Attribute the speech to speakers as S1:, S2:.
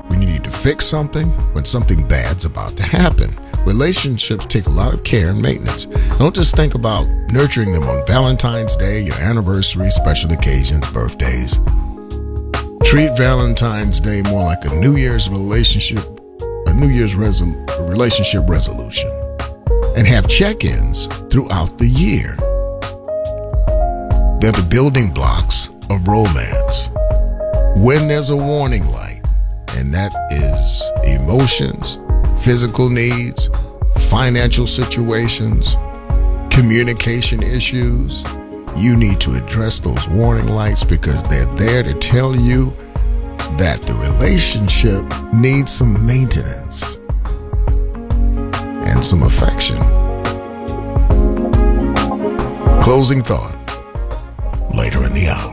S1: when you need to fix something, when something bad's about to happen. Relationships take a lot of care and maintenance. Don't just think about nurturing them on Valentine's Day, your anniversary, special occasions, birthdays. Treat Valentine's Day more like a New Year's relationship resolution, and have check-ins throughout the year. They're the building blocks of romance. When there's a warning light, and that is emotions, physical needs, financial situations, communication issues, you need to address those warning lights, because they're there to tell you that the relationship needs some maintenance and some affection. Closing thought later in the hour.